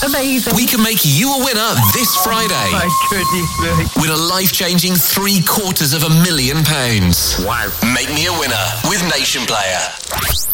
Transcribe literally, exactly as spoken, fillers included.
Amazing. We can make you a winner this Friday. My goodness me. Win a life-changing three quarters of a million pounds. Wow. Make me a winner with Nation Player.